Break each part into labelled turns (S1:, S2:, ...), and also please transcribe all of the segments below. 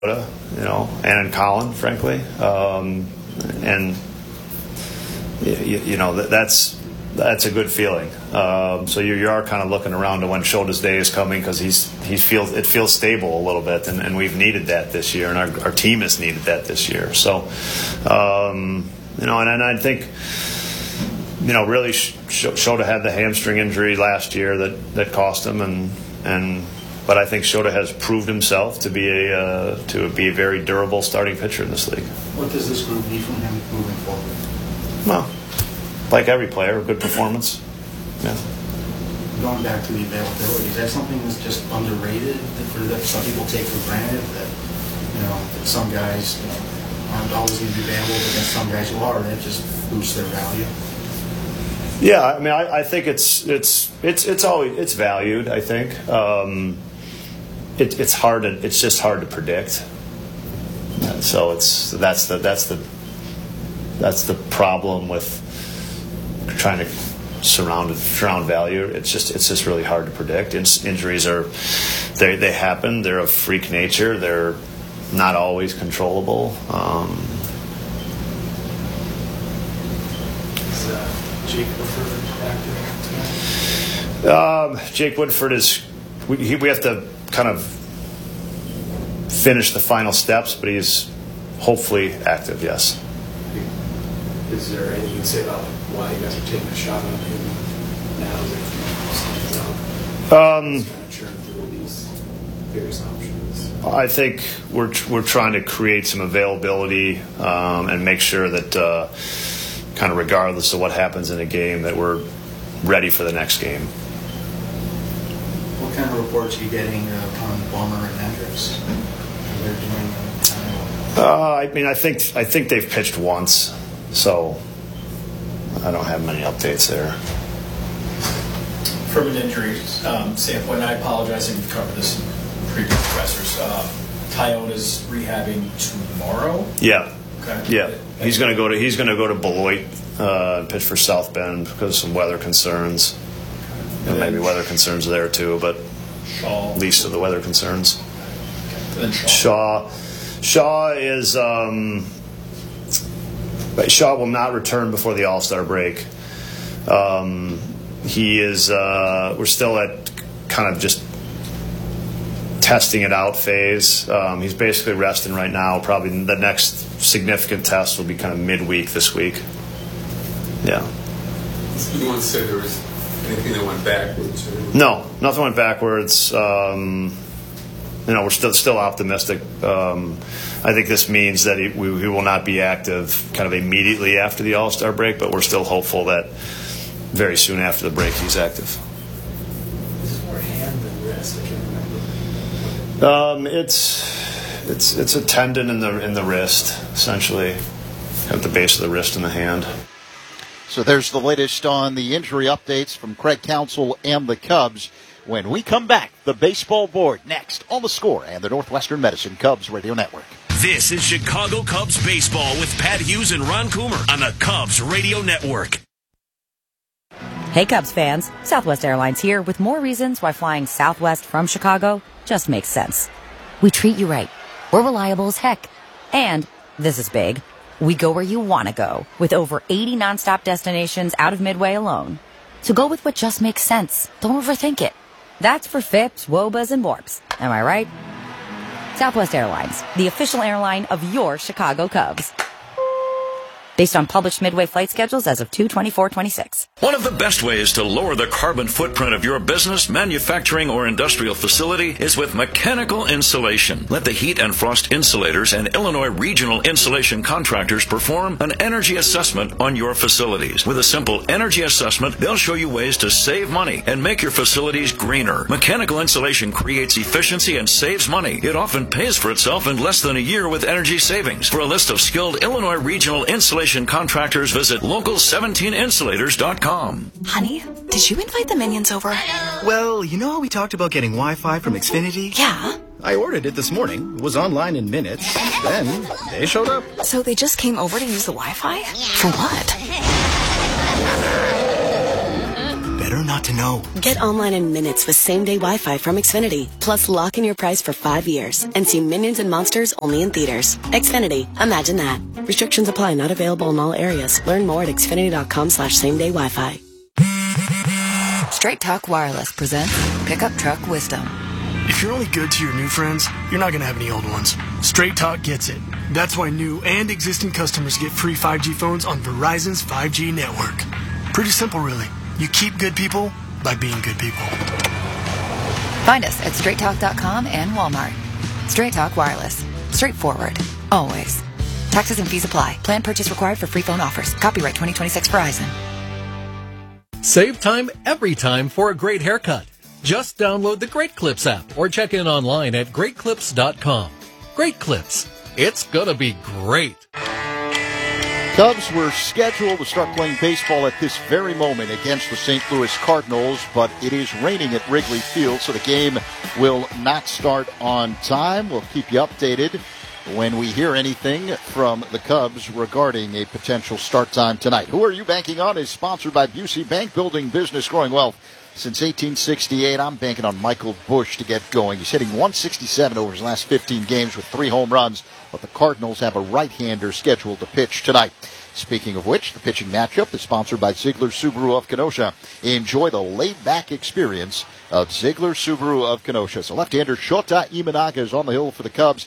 S1: and in Colin, frankly, and that's a good feeling. So you are kind of looking around to when Shota's day is coming, because it feels stable a little bit, and we've needed that this year, and our team has needed that this year. So and I think really Shota had the hamstring injury last year that cost him, but I think Shota has proved himself to be a very durable starting pitcher in this league.
S2: What does this group need from him moving forward?
S1: Well, like every player, a good performance. Yeah.
S2: Going back to the availability, is that something that's just underrated that some people take for granted? That that some guys aren't always going to be available, but then some guys who are, that just boosts their value.
S1: Yeah, I mean, I think it's always valued. I think it's hard. It's just hard to predict. So that's the problem with trying to surround value. It's just really hard to predict. Injuries they happen. They're of freak nature. They're not always controllable.
S3: Jake Woodford active tonight?
S1: Jake Woodford is. We have to kind of finish the final steps, but he's hopefully active. Yes.
S3: Is there anything you can say about why you guys are taking a shot on him now? Kind of churn through these various options.
S1: I think we're trying to create some availability and make sure that kind of regardless of what happens in a game, that we're ready for the next game.
S2: What kind of reports are you getting on Bummer and Hendricks? They're doing.
S1: I mean, I think they've pitched once, so I don't have many updates there.
S4: From an injury standpoint, and I apologize if you've covered this in previous pressers. Tyota's rehabbing tomorrow.
S1: Yeah.
S4: Okay.
S1: Yeah. He's going to go to Beloit and pitch for South Bend because of some weather concerns. And maybe weather concerns there too, but
S4: Shaw.
S1: Least of the weather concerns.
S4: Okay. Then
S1: Shaw is Shaw will not return before the All-Star break. He is. We're still at kind of just testing it out phase. He's basically resting right now. Probably the next significant test will be kind of midweek this week. Yeah.
S5: You want to say there was anything that went backwards?
S1: No, nothing went backwards. We're still optimistic. I think this means that he will not be active kind of immediately after the All-Star break, but we're still hopeful that very soon after the break he's active.
S3: Is it more hand than wrist? I can't remember.
S1: It's a tendon in the wrist, essentially, at the base of the wrist and the hand.
S6: So there's the latest on the injury updates from Craig Counsell and the Cubs. When we come back, the baseball board next on The Score and the Northwestern Medicine Cubs Radio Network.
S7: This is Chicago Cubs baseball with Pat Hughes and Ron Coomer on the Cubs Radio Network.
S8: Hey Cubs fans, Southwest Airlines here with more reasons why flying Southwest from Chicago just makes sense. We treat you right. We're reliable as heck. And, this is big, we go where you want to go with over 80 nonstop destinations out of Midway alone. So go with what just makes sense. Don't overthink it. That's for FIPS, WOBAs, and WARPs. Am I right? Southwest Airlines, the official airline of your Chicago Cubs. Based on published Midway flight schedules as of 2/24/26.
S7: One of the best ways to lower the carbon footprint of your business, manufacturing, or industrial facility is with mechanical insulation. Let the Heat and Frost Insulators and Illinois Regional Insulation Contractors perform an energy assessment on your facilities. With a simple energy assessment, they'll show you ways to save money and make your facilities greener. Mechanical insulation creates efficiency and saves money. It often pays for itself in less than a year with energy savings. For a list of skilled Illinois Regional Insulation Contractors, visit local17insulators.com.
S9: Honey, did you invite the minions over?
S10: Well, you know how we talked about getting Wi-Fi from Xfinity?
S9: Yeah.
S10: I ordered it this morning. It was online in minutes. Then they showed up.
S9: So they just came over to use the Wi-Fi? For what?
S10: Better not.
S11: not to know?
S12: Get online in minutes with same-day Wi-Fi from Xfinity. Plus, lock in your price for 5 years and see Minions and Monsters only in theaters. Xfinity. Imagine that. Restrictions apply. Not available in all areas. Learn more at xfinity.com/same-day Wi-Fi.
S8: Straight Talk Wireless presents Pickup Truck Wisdom.
S11: If you're only good to your new friends, you're not going to have any old ones. Straight Talk gets it. That's why new and existing customers get free 5G phones on Verizon's 5G network. Pretty simple, really. You keep good people by being good people.
S8: Find us at straighttalk.com and Walmart. Straight Talk Wireless. Straightforward. Always. Taxes and fees apply. Plan purchase required for free phone offers. Copyright 2026 Verizon.
S13: Save time every time for a great haircut. Just download the Great Clips app or check in online at greatclips.com. Great Clips. It's gonna be great.
S6: Cubs were scheduled to start playing baseball at this very moment against the St. Louis Cardinals, but it is raining at Wrigley Field, so the game will not start on time. We'll keep you updated when we hear anything from the Cubs regarding a potential start time tonight. Who Are You Banking On is sponsored by Busey Bank, building business, growing wealth. Since 1868, I'm banking on Michael Busch to get going. He's hitting .167 over his last 15 games with 3 home runs, but the Cardinals have a right-hander scheduled to pitch tonight. Speaking of which, the pitching matchup is sponsored by Ziegler Subaru of Kenosha. Enjoy the laid-back experience of Ziegler Subaru of Kenosha. So left-hander Shota Imanaga is on the hill for the Cubs.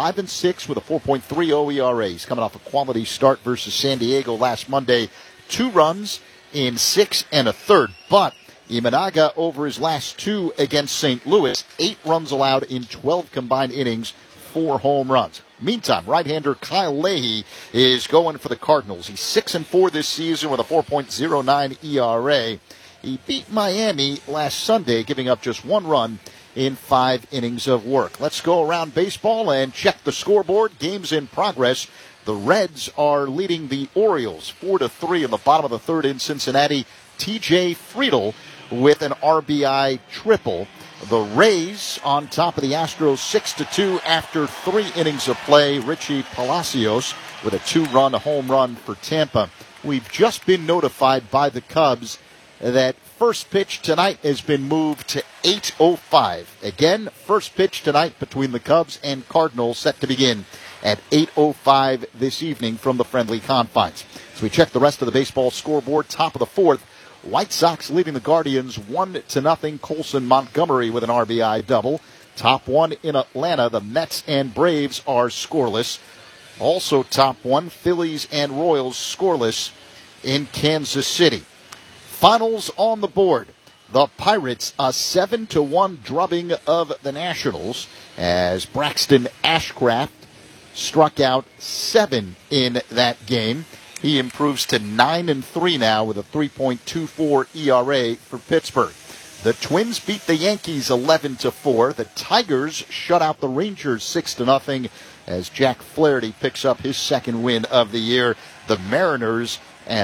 S6: 5-6 with a 4.30 ERA. He's coming off a quality start versus San Diego last Monday. 2 runs in 6 1/3. But Imanaga, over his last 2 against St. Louis, 8 runs allowed in 12 combined innings, 4 home runs. Meantime, right-hander Kyle Leahy is going for the Cardinals. He's 6-4 this season with a 4.09 ERA. He beat Miami last Sunday, giving up just 1 run in 5 innings of work. Let's go around baseball and check the scoreboard. Games in progress. The Reds are leading the Orioles 4-3 in the bottom of the 3rd in Cincinnati. TJ Friedl with an RBI triple. The Rays on top of the Astros 6-2 after 3 innings of play. Richie Palacios with a 2-run home run for Tampa. We've just been notified by the Cubs that first pitch tonight has been moved to 8:05. Again, first pitch tonight between the Cubs and Cardinals set to begin at 8:05 this evening from the friendly confines. So we check the rest of the baseball scoreboard. Top of the 4th, White Sox leading the Guardians 1-0. Colson Montgomery with an RBI double. Top 1 in Atlanta, the Mets and Braves are scoreless. Also top 1, Phillies and Royals scoreless in Kansas City. Finals on the board. The Pirates, a 7-1 drubbing of the Nationals as Braxton Ashcraft struck out 7 in that game. He improves to 9-3 now with a 3.24 ERA for Pittsburgh. The Twins beat the Yankees 11-4. The Tigers shut out the Rangers 6-0 as Jack Flaherty picks up his 2nd win of the year. The Mariners an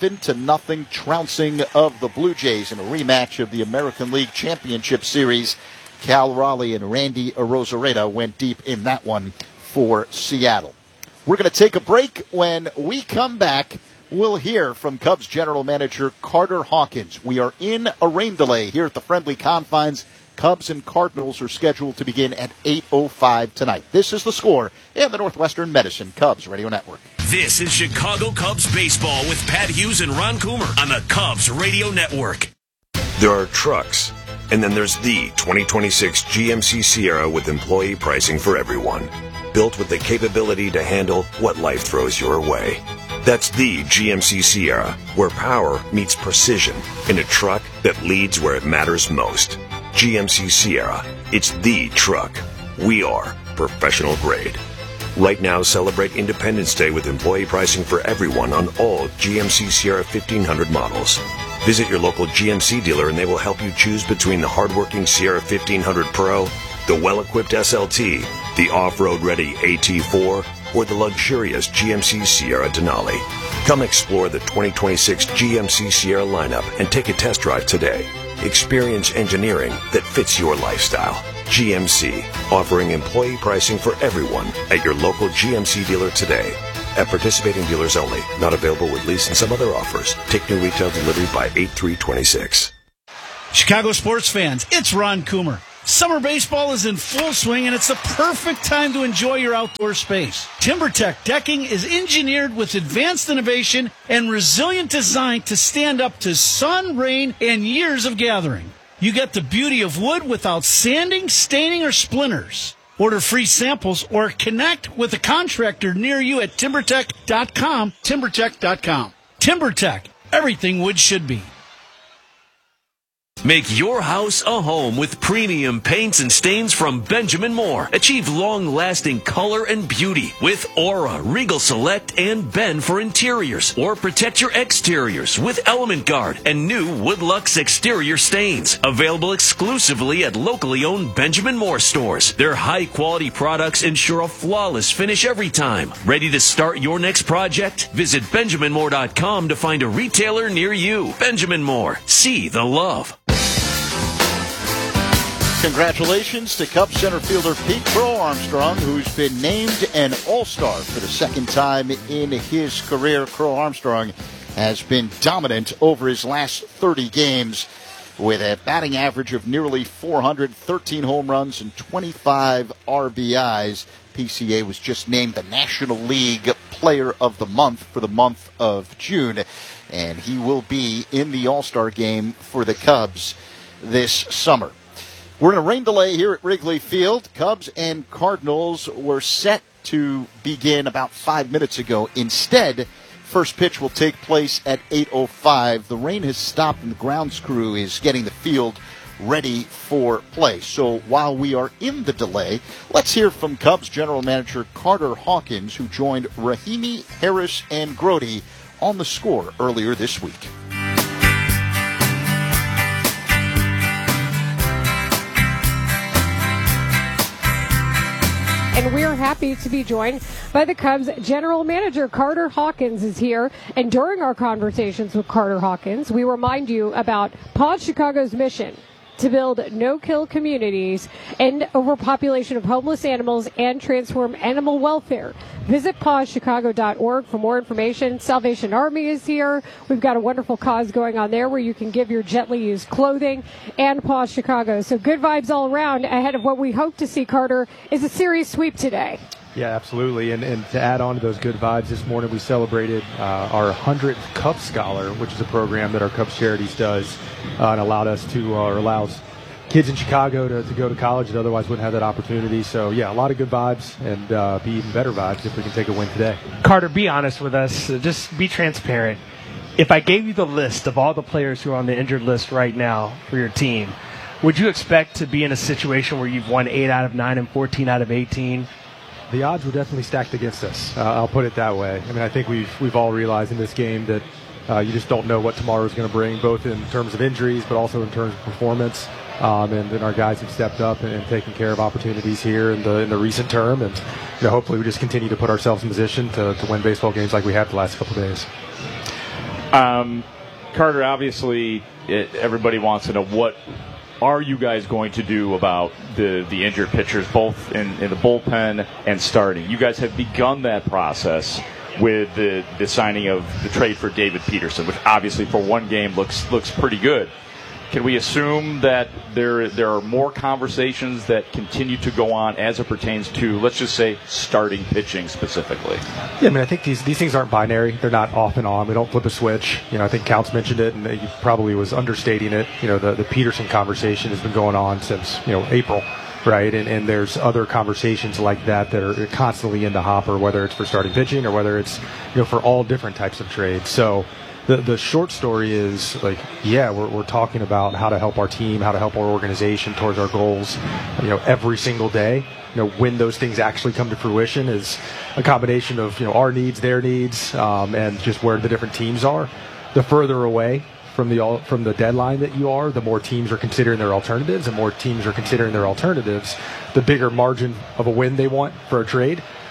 S6: 11-0 trouncing of the Blue Jays in a rematch of the American League Championship Series. Cal Raleigh and Randy Arozarena went deep in that one for Seattle. We're going to take a break. When we come back, we'll hear from Cubs general manager Carter Hawkins. We are in a rain delay here at the friendly confines. Cubs and Cardinals are scheduled to begin at 8:05 tonight. This is The Score and the Northwestern Medicine Cubs Radio Network.
S14: This is Chicago Cubs baseball with Pat Hughes and Ron Coomer on the Cubs Radio Network.
S15: There are trucks, and then there's the 2026 GMC Sierra with employee pricing for everyone. Built with the capability to handle what life throws your way. That's the GMC Sierra, where power meets precision in a truck that leads where it matters most. GMC Sierra, it's the truck. We are professional grade. Right now, celebrate Independence Day with employee pricing for everyone on all GMC Sierra 1500 models. Visit your local GMC dealer and they will help you choose between the hardworking Sierra 1500 Pro, the well-equipped SLT, the off-road ready AT4, or the luxurious GMC Sierra Denali. Come explore the 2026 GMC Sierra lineup and take a test drive today. Experience engineering that fits your lifestyle. GMC, offering employee pricing for everyone at your local GMC dealer today. At participating dealers only. Not available with lease and some other offers. Take new retail delivery by 8/3/26.
S16: Chicago sports fans, it's Ron Coomer. Summer baseball is in full swing, and it's the perfect time to enjoy your outdoor space. TimberTech decking is engineered with advanced innovation and resilient design to stand up to sun, rain, and years of gathering. You get the beauty of wood without sanding, staining, or splinters. Order free samples or connect with a contractor near you at TimberTech.com. TimberTech.com. TimberTech, everything wood should be.
S14: Make your house a home with premium paints and stains from Benjamin Moore. Achieve long-lasting color and beauty with Aura, Regal Select, and Ben for interiors. Or protect your exteriors with Element Guard and new Woodlux exterior stains. Available exclusively at locally owned Benjamin Moore stores. Their high-quality products ensure a flawless finish every time. Ready to start your next project? Visit BenjaminMoore.com to find a retailer near you. Benjamin Moore. See the love.
S6: Congratulations to Cubs center fielder Pete Crow Armstrong, who's been named an All-Star for the second time in his career. Crow Armstrong has been dominant over his last 30 games with a batting average of nearly 400, 13 home runs, and 25 RBIs. PCA was just named the National League Player of the Month for the month of June, and he will be in the All-Star game for the Cubs this summer. We're in a rain delay here at Wrigley Field. Cubs and Cardinals were set to begin about 5 minutes ago. Instead, first pitch will take place at 8:05. The rain has stopped and the grounds crew is getting the field ready for play. So while we are in the delay, let's hear from Cubs general manager Carter Hawkins, who joined Rahimi, Harris, and Grody on the score earlier this week.
S17: And we're happy to be joined by the Cubs general manager. Carter Hawkins is here. And during our conversations with Carter Hawkins, we remind you about Paws Chicago's mission to build no-kill communities, end overpopulation of homeless animals, and transform animal welfare. Visit pawschicago.org for more information. Salvation Army is here. We've got a wonderful cause going on there where you can give your gently used clothing, and Paws Chicago. So good vibes all around ahead of what we hope to see, Carter, is a series sweep today.
S18: Yeah, absolutely. And to add on to those good vibes, this morning we celebrated our 100th Cubs Scholar, which is a program that our Cubs Charities does and allows kids in Chicago to go to college that otherwise wouldn't have that opportunity. So, yeah, a lot of good vibes and be even better vibes if we can take a win today.
S19: Carter, be honest with us. Just be transparent. If I gave you the list of all the players who are on the injured list right now for your team, would you expect to be in a situation where you've won 8 out of 9 and 14 out of 18?
S18: The odds were definitely stacked against us. I'll put it that way. I mean, I think we've all realized in this game that you just don't know what tomorrow is going to bring, both in terms of injuries, but also in terms of performance. And our guys have stepped up and taken care of opportunities here in the recent term. And hopefully we just continue to put ourselves in position to win baseball games like we have the last couple of days.
S20: Carter, obviously, everybody wants to know what are you guys going to do about the injured pitchers, both in the bullpen and starting? You guys have begun that process with the signing of the trade for David Peterson, which obviously for one game looks pretty good. Can we assume that there are more conversations that continue to go on as it pertains to, let's just say, starting pitching specifically?
S18: Yeah, I mean, I think these things aren't binary. They're not off and on. We don't flip a switch. I think Counts mentioned it, and he probably was understating it. The Peterson conversation has been going on since, April, right? And there's other conversations like that are constantly in the hopper, whether it's for starting pitching or whether it's, for all different types of trades. So the short story is, we're talking about how to help our team, how to help our organization towards our goals, every single day. When those things actually come to fruition is a combination of, our needs, their needs, and just where the different teams are. The further away from the deadline that you are, the more teams are considering their alternatives, the bigger margin of a win they want for a trade.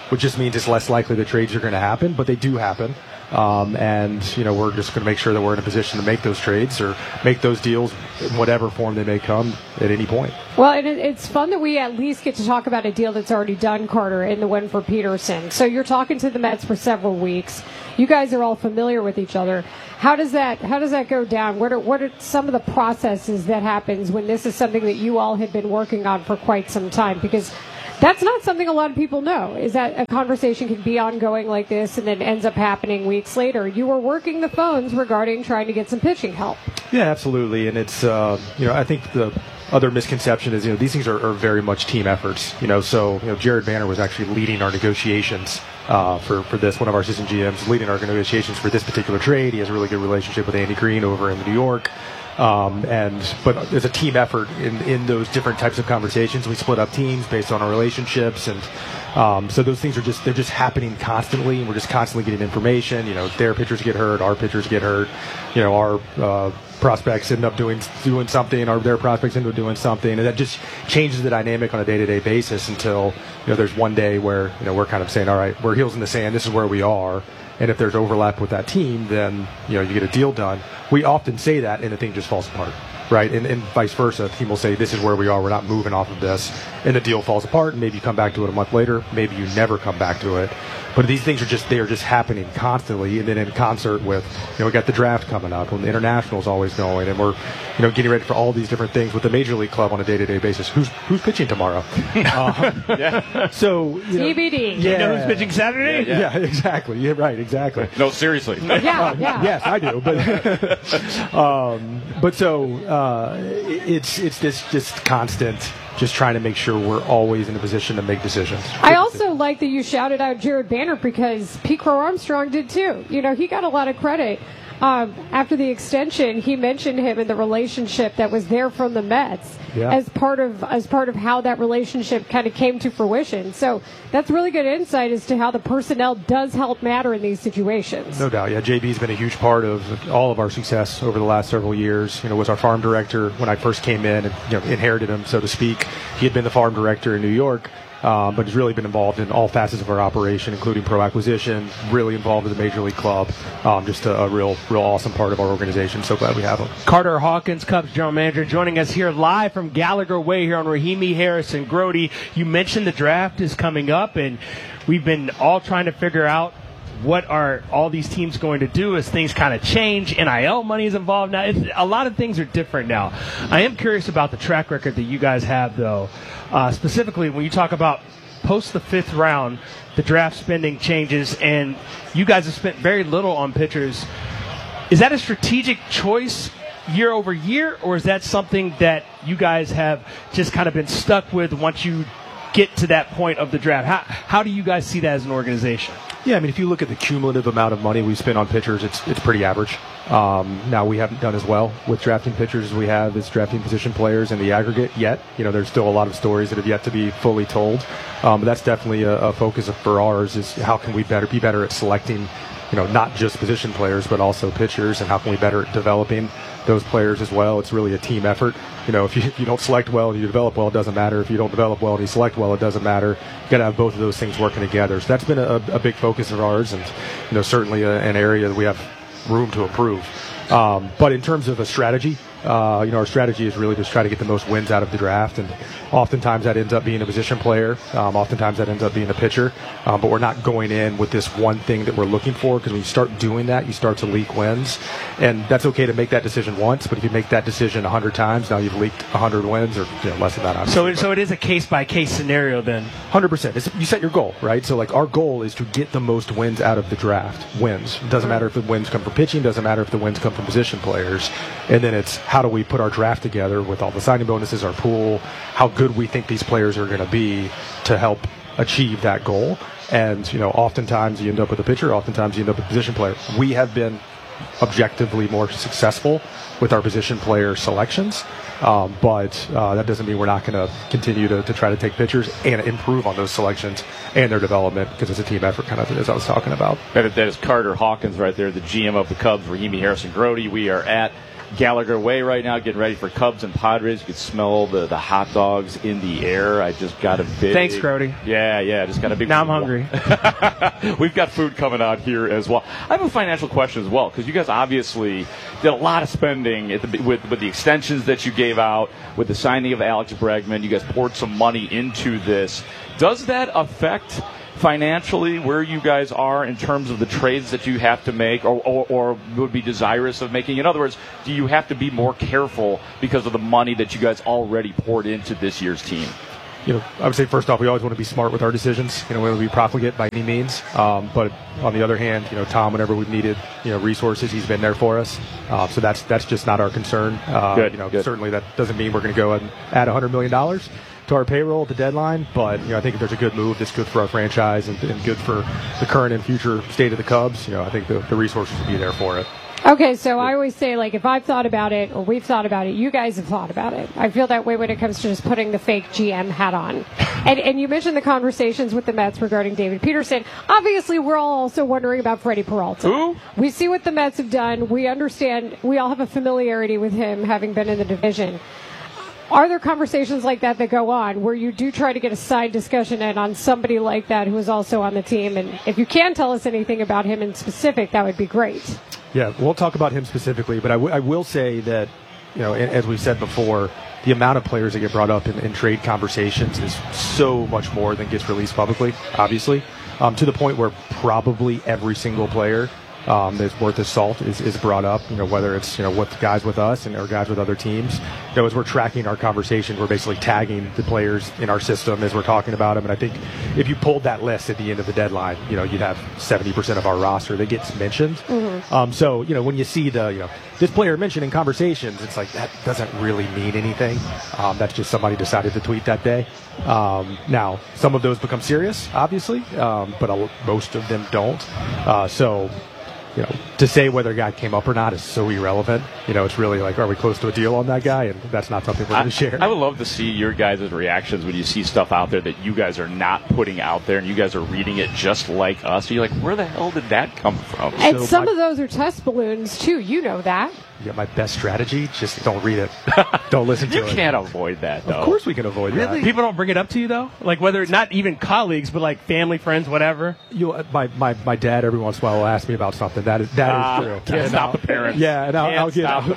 S18: which just means it's less likely the trades are going to happen, but they do happen. And we're just going to make sure that we're in a position to make those trades or make those deals in whatever form they may come at any point.
S17: Well, and it's fun that we at least get to talk about a deal that's already done, Carter, in the win for Peterson. So you're talking to the Mets for several weeks. You guys are all familiar with each other. How does that go down? What are some of the processes that happens when this is something that you all had been working on for quite some time? Because that's not something a lot of people know, is that a conversation can be ongoing like this and then ends up happening weeks later. You were working the phones regarding trying to get some pitching help.
S18: Yeah, absolutely. And it's, I think the other misconception is, these things are very much team efforts. So Jared Banner was actually leading our negotiations for this. One of our assistant GMs leading our negotiations for this particular trade. He has a really good relationship with Andy Green over in New York. But there's a team effort in those different types of conversations. We split up teams based on our relationships, and so those things they're just happening constantly, and we're just constantly getting information. Their pitchers get hurt, our pitchers get hurt. Our prospects end up doing something, or their prospects end up doing something, and that just changes the dynamic on a day-to-day basis until there's one day where we're kind of saying, all right, we're heels in the sand. This is where we are. And if there's overlap with that team, then you get a deal done. We often say that, and the thing just falls apart, right? And vice versa. The team will say, this is where we are. We're not moving off of this. And the deal falls apart, and maybe you come back to it a month later. Maybe you never come back to it. But these things are just happening constantly, and then in concert with, we got the draft coming up, and the international is always going, and we're, getting ready for all these different things with the Major League Club on a day-to-day basis. Who's pitching tomorrow? So,
S17: TBD.
S18: Yeah.
S19: You know who's pitching Saturday?
S18: Yeah, exactly. Yeah, right, exactly.
S20: No, seriously.
S17: Yeah.
S18: Yes, I do. But it's this constant, just trying to make sure we're always in a position to make decisions.
S17: I also like that you shouted out Jared Banner because Pete Crow Armstrong did too. He got a lot of credit. After the extension, he mentioned him in the relationship that was there from the Mets as part of how that relationship kind of came to fruition. So that's really good insight as to how the personnel does help matter in these situations.
S18: No doubt. Yeah, JB's been a huge part of all of our success over the last several years. Was our farm director when I first came in and inherited him, so to speak. He had been the farm director in New York. But he's really been involved in all facets of our operation, including pro acquisition, really involved with the Major League Club. Just a real awesome part of our organization. So glad we have him.
S19: Carter Hawkins, Cubs general manager, joining us here live from Gallagher Way here on Rahimi Harrison Grody. You mentioned the draft is coming up, and we've been all trying to figure out what are all these teams going to do as things kind of change. NIL money is involved now. A lot of things are different now. I am curious about the track record that you guys have, though. Specifically, when you talk about post the 5th round, the draft spending changes, and you guys have spent very little on pitchers. Is that a strategic choice year over year, or is that something that you guys have just kind of been stuck with once you get to that point of the draft? How do you guys see that as an organization?
S18: Yeah, I mean, if you look at the cumulative amount of money we spent on pitchers, it's pretty average. Now, we haven't done as well with drafting pitchers as we have as drafting position players in the aggregate yet. There's still a lot of stories that have yet to be fully told. But that's definitely a focus for ours, is how can we be better at selecting, not just position players, but also pitchers, and how can we better at developing those players as well. It's really a team effort. If you don't select well and you develop well, it doesn't matter. If you don't develop well and you select well, it doesn't matter. You got to have both of those things working together. So that's been a big focus of ours, and certainly an area that we have room to improve. But in terms of a strategy, our strategy is really just try to get the most wins out of the draft, and oftentimes that ends up being a position player. Oftentimes that ends up being a pitcher. But we're not going in with this one thing that we're looking for, because when you start doing that, you start to leak wins. And that's okay to make that decision once, but if you make that decision 100 times, now you've leaked 100 wins, or less than that. Obviously.
S19: So it is a case-by-case scenario then?
S18: 100%. You set your goal, right? So our goal is to get the most wins out of the draft. Wins. It doesn't matter if the wins come from pitching, doesn't matter if the wins come from position players. And then it's how do we put our draft together with all the signing bonuses, our pool, how good we think these players are going to be to help achieve that goal. And, oftentimes you end up with a pitcher, oftentimes you end up with a position player. We have been objectively more successful with our position player selections, but that doesn't mean we're not going to continue to try to take pitchers and improve on those selections and their development, because it's a team effort, kind of as I was talking about.
S20: That is Carter Hawkins right there, the GM of the Cubs, Rahimi Harrison Grody. We are at Gallagher Way right now, getting ready for Cubs and Padres. You can smell the hot dogs in the air. I just got a big...
S19: Thanks, Grody.
S20: Yeah, just got a big...
S19: Now I'm hungry.
S20: We've got food coming out here as well. I have a financial question as well, because you guys obviously did a lot of spending with the extensions that you gave out, with the signing of Alex Bregman. You guys poured some money into this. Does that affect financially where you guys are in terms of the trades that you have to make or would be desirous of making? In other words, do you have to be more careful because of the money that you guys already poured into this year's team?
S18: I would say first off, we always want to be smart with our decisions. We don't want to be profligate by any means. But on the other hand, Tom, whenever we've needed, resources, he's been there for us. So that's just not our concern.
S20: Good.
S18: Certainly that doesn't mean we're going to go and add $100 million to our payroll at the deadline. But, I think if there's a good move that's good for our franchise and good for the current and future state of the Cubs, I think the resources will be there for it.
S17: Okay, so I always say, if I've thought about it or we've thought about it, you guys have thought about it. I feel that way when it comes to just putting the fake GM hat on. And you mentioned the conversations with the Mets regarding David Peterson. Obviously, we're all also wondering about Freddie Peralta.
S20: Who?
S17: We see what the Mets have done. We understand. We all have a familiarity with him, having been in the division. Are there conversations like that go on where you do try to get a side discussion in on somebody like that who is also on the team? And if you can tell us anything about him in specific, that would be great.
S18: Yeah, we'll talk about him specifically, but I will say that, as we said before, the amount of players that get brought up in trade conversations is so much more than gets released publicly, obviously, to the point where probably every single player that's worth his salt is brought up, whether it's, with guys with us or guys with other teams. As we're tracking our conversations, we're basically tagging the players in our system as we're talking about them. And I think if you pulled that list at the end of the deadline, you'd have 70% of our roster that gets mentioned. Mm-hmm. So, when you see this player mentioned in conversations, it's like that doesn't really mean anything. That's just somebody decided to tweet that day. Now, some of those become serious, obviously, but most of them don't. To say whether a guy came up or not is so irrelevant. It's really are we close to a deal on that guy? And that's not something we're going to share.
S20: I would love to see your guys' reactions when you see stuff out there that you guys are not putting out there and you guys are reading it just like us. You're like, where the hell did that come from?
S17: And so some of those are test balloons, too. You know that.
S18: Yeah, my best strategy, just don't read it. Don't listen to it.
S20: You can't avoid that, though.
S18: Of course we can avoid that.
S19: Really? People don't bring it up to you, though? Whether, not even colleagues, but family, friends, whatever?
S18: My dad every once in a while will ask me about something. That is true.
S20: Can't stop the parents.
S18: Yeah, and I'll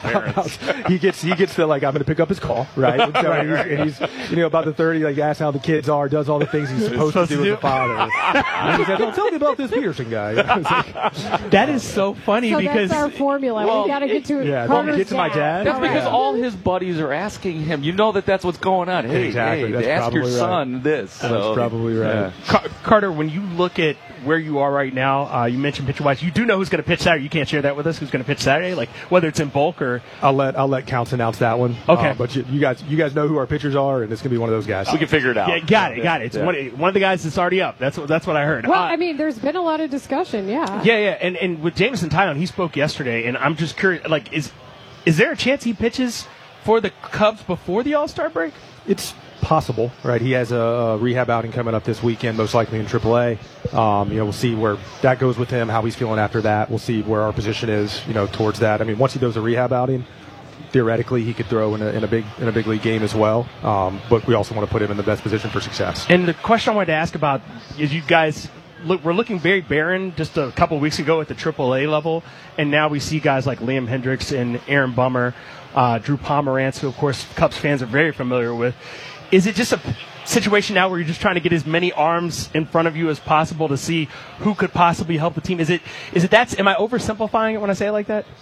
S18: get he gets the I'm going to pick up his call, right? And so and he's about the 30, asks how the kids are, does all the things he's supposed to do as a father. And he says, "Don't tell me about this Peterson guy."
S19: That is so funny because
S17: that's our formula. We got to get to it.
S18: Yeah, don't get to my dad.
S20: That's because all his buddies are asking him. That's what's going on. Hey,
S18: exactly.
S20: Ask your son this.
S18: That's probably right.
S19: Yeah. Carter, when you look at where you are right now, you mentioned pitcher-wise. You do know who's going to pitch Saturday. You can't share that with us. Who's going to pitch Saturday? Whether it's in bulk or
S18: I'll let Counts announce that one.
S19: Okay,
S18: but you guys know who our pitchers are, and it's going to be one of those guys.
S20: We can figure it out.
S19: Yeah, got it. It's one of the guys that's already up. That's what I heard.
S17: Well, there's been a lot of discussion. Yeah.
S19: Yeah, and with Jameson Taillon, he spoke yesterday, and I'm just curious. Is there a chance he pitches for the Cubs before the All-Star break?
S18: It's possible, right? He has a rehab outing coming up this weekend, most likely in AAA. We'll see where that goes with him, how he's feeling after that. We'll see where our position is, towards that. Once he does a rehab outing, theoretically he could throw in a big league game as well. But we also want to put him in the best position for success.
S19: And the question I wanted to ask about is, you guys we're looking very barren just a couple weeks ago at the AAA level, and now we see guys like Liam Hendriks and Aaron Bummer, Drew Pomerantz, who of course Cubs fans are very familiar with. Is it just a situation now where you're just trying to get as many arms in front of you as possible to see who could possibly help the team? Is it that? Am I oversimplifying it when I say it like that?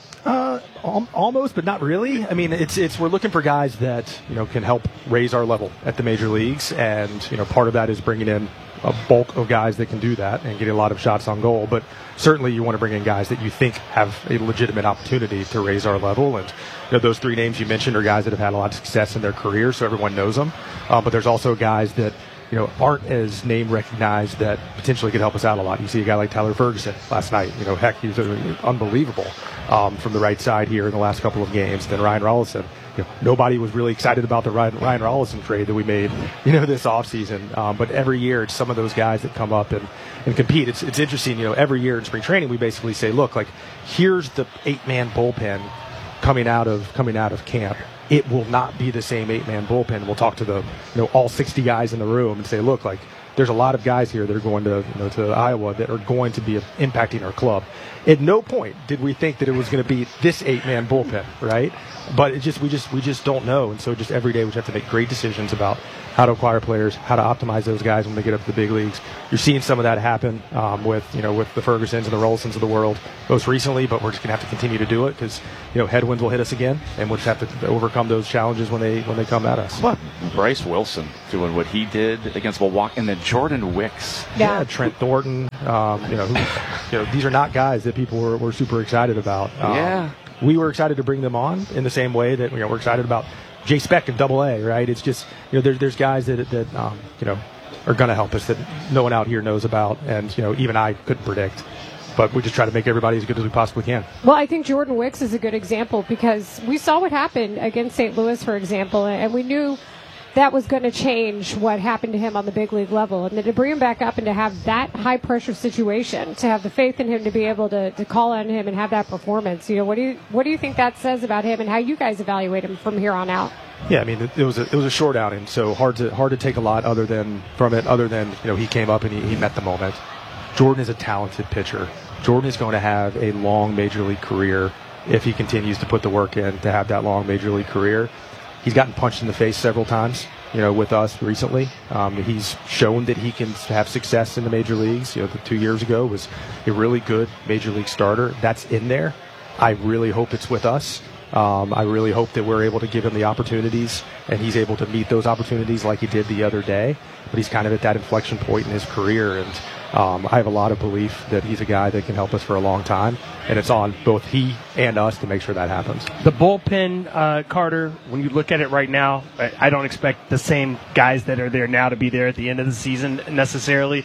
S18: Almost, but not really. It's we're looking for guys that can help raise our level at the major leagues, and part of that is bringing in a bulk of guys that can do that and getting a lot of shots on goal. But certainly you want to bring in guys that you think have a legitimate opportunity to raise our level. And those three names you mentioned are guys that have had a lot of success in their career, so everyone knows them. But there's also guys that aren't as name recognized that potentially could help us out a lot. You see a guy like Tyler Ferguson last night. Heck, he was unbelievable from the right side here in the last couple of games. Then Ryan Rollison. Nobody was really excited about the Ryan Rollison trade that we made, this offseason. But every year, it's some of those guys that come up and compete. It's interesting, every year in spring training, we basically say, look, here's the 8-man bullpen coming out of camp, it will not be the same 8-man bullpen. We'll talk to the all 60 guys in the room and say, look, like there's a lot of guys here that are going to to Iowa that are going to be impacting our club. At no point did we think that it was going to be this 8-man bullpen, right? But we just don't know, and so just every day we have to make great decisions about how to acquire players, how to optimize those guys when they get up to the big leagues. You're seeing some of that happen with the Fergusons and the Rolsons of the world most recently, but we're just going to have to continue to do it because headwinds will hit us again, and we'll just have to overcome those challenges when they come at us.
S20: What Bryce Wilson doing what he did against Milwaukee, and then Jordan Wicks,
S18: Trent Thornton, these are not guys that people were super excited about. We were excited to bring them on in the same way that we're excited about Jay Speck in Double-A, right? It's just there's guys that are going to help us that no one out here knows about, and even I couldn't predict. But we just try to make everybody as good as we possibly can.
S17: Well, I think Jordan Wicks is a good example because we saw what happened against St. Louis, for example, and we knew that was going to change what happened to him on the big league level. And then to bring him back up and to have that high-pressure situation, to have the faith in him to be able to call on him and have that performance, what do you think that says about him and how you guys evaluate him from here on out?
S18: Yeah, I mean, it was a short outing, so hard to take a lot other than he came up and he met the moment. Jordan is a talented pitcher. Jordan is going to have a long major league career if he continues to put the work in to have that long major league career. He's gotten punched in the face several times, with us recently. He's shown that he can have success in the major leagues. 2 years ago was a really good major league starter. That's in there. I really hope it's with us. I really hope that we're able to give him the opportunities and he's able to meet those opportunities like he did the other day. But he's kind of at that inflection point in his career, and I have a lot of belief that he's a guy that can help us for a long time, and it's on both he and us to make sure that happens.
S19: The bullpen, Carter, when you look at it right now, I don't expect the same guys that are there now to be there at the end of the season necessarily.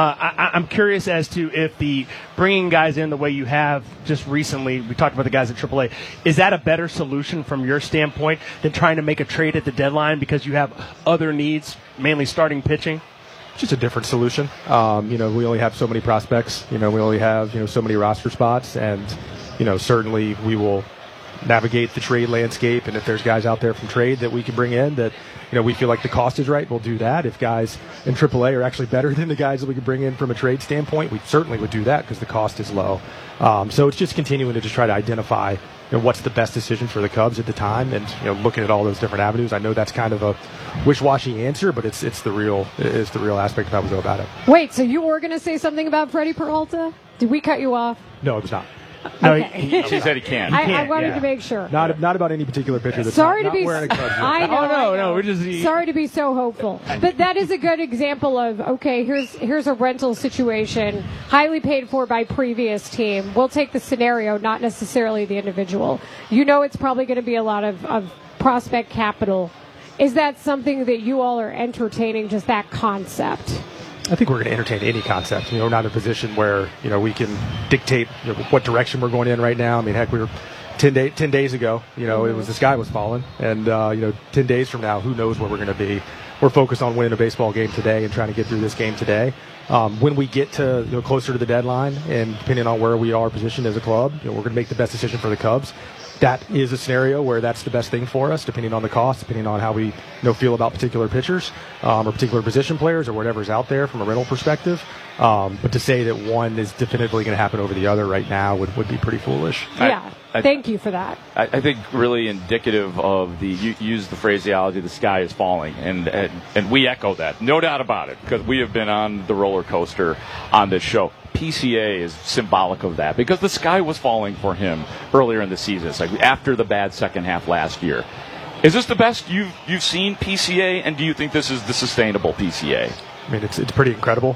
S19: I'm curious as to if the bringing guys in the way you have just recently, we talked about the guys at AAA, is that a better solution from your standpoint than trying to make a trade at the deadline because you have other needs, mainly starting pitching?
S18: Just a different solution. We only have so many prospects. We only have so many roster spots, and certainly we will navigate the trade landscape. And if there's guys out there from trade that we can bring in that we feel like the cost is right, we'll do that. If guys in AAA are actually better than the guys that we can bring in from a trade standpoint, we certainly would do that because the cost is low. So it's just continuing to just try to identify what's the best decision for the Cubs at the time, and looking at all those different avenues. I know that's kind of a wish-washy answer, but it's the real aspect of how we go about it.
S17: Wait, so you were going to say something about Freddie Peralta? Did we cut you off?
S18: No, it was not.
S20: No,
S17: Okay.
S20: he said he can.
S17: I wanted to make sure.
S18: Not about any particular pitcher that's
S17: Sorry
S18: not
S17: to be.
S18: wearing a Cubs
S17: I
S18: uniform.
S17: know.
S19: We're just
S17: Sorry to be so hopeful, but that is a good example of here's a rental situation, highly paid for by previous team. We'll take the scenario, not necessarily the individual. It's probably going to be a lot of prospect capital. Is that something that you all are entertaining? Just that concept?
S18: I think we're going to entertain any concept. We're not in a position where we can dictate what direction we're going in right now. I mean, heck, we were 10 days ago. It was the sky was falling, and 10 days from now, who knows where we're going to be. We're focused on winning a baseball game today and trying to get through this game today. When we get to closer to the deadline, and depending on where we are positioned as a club, we're going to make the best decision for the Cubs. That is a scenario where that's the best thing for us, depending on the cost, depending on how we feel about particular pitchers or particular position players or whatever's out there from a rental perspective. But to say that one is definitively going to happen over the other right now would be pretty foolish.
S17: Yeah, thank you for that.
S20: I think really indicative of you use the phraseology, the sky is falling, and we echo that, no doubt about it, because we have been on the roller coaster on this show. PCA is symbolic of that because the sky was falling for him earlier in the season. It's like after the bad second half last year. Is this the best you've seen PCA, and do you think this is the sustainable PCA?
S18: I mean, it's pretty incredible.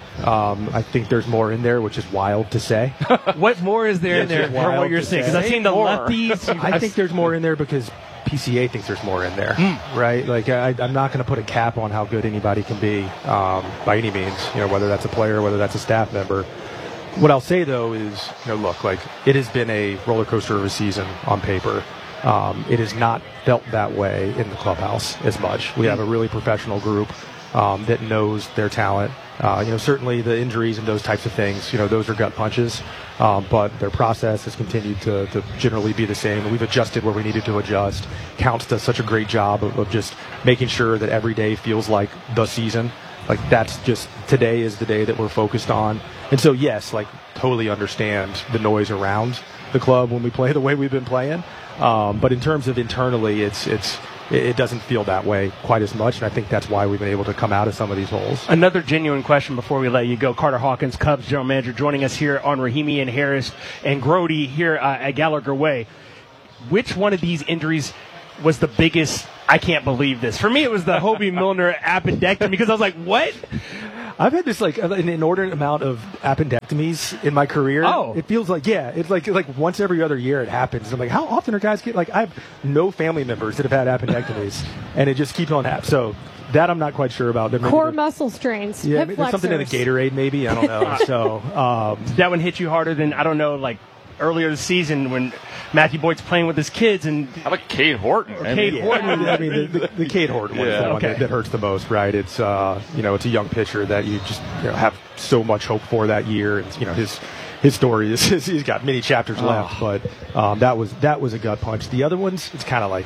S18: I think there's more in there, which is wild to say.
S19: What more is there in there from what you're saying? Because I've seen the lefties.
S18: I think there's more in there because PCA thinks there's more in there, right? Like, I'm not going to put a cap on how good anybody can be by any means, whether that's a player, whether that's a staff member. What I'll say, though, is, look, like, it has been a roller coaster of a season on paper. It has not felt that way in the clubhouse as much. We have a really professional group. that knows their talent. Certainly the injuries and those types of things, those are gut punches. But their process has continued to generally be the same. We've adjusted where we needed to adjust. Counts does such a great job of just making sure that every day feels like the season. Like, that's just, today is the day that we're focused on. And so, yes, totally understand the noise around the club when we play the way we've been playing. But in terms of internally, it doesn't feel that way quite as much, and I think that's why we've been able to come out of some of these holes.
S19: Another genuine question before we let you go. Carter Hawkins, Cubs general manager, joining us here on Rahimi and Harris and Grody here at Gallagher Way. Which one of these injuries was the biggest, I can't believe this? For me, it was the Hobie Milner appendectomy, because I was like, what?
S18: I've had this an inordinate amount of appendectomies in my career.
S19: Oh,
S18: it feels like it's like once every other year it happens. I'm like, how often are guys get I have no family members that have had appendectomies, and it just keeps on happening. So that I'm not quite sure about.
S17: Core muscle strains.
S18: Yeah,
S17: hip
S18: there's something in the Gatorade, maybe. I don't know. So
S19: that one hit you harder than, I don't know, earlier this season when Matthew Boyd's playing with his kids, and
S20: how about Cade Horton?
S18: Horton. I mean, the Cade Horton one's the one that hurts the most, right? It's it's a young pitcher that you just have so much hope for that year, and his story is he's got many chapters left, but that was a gut punch. The other ones, it's kind of